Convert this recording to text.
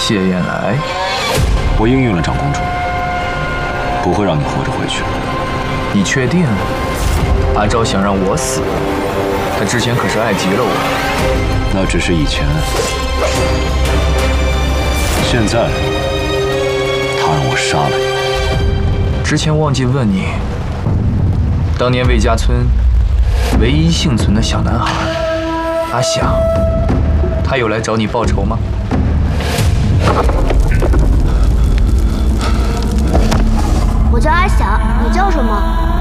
谢燕来， 我应允了长公主，不会让你活着回去。 你确定？阿昭想让我死，他之前可是爱极了我。 那只是以前，现在他让我杀了你。 之前忘记问你，当年魏家村唯一幸存的小男孩阿响，他有来找你报仇吗？ 我叫阿响，你叫什么？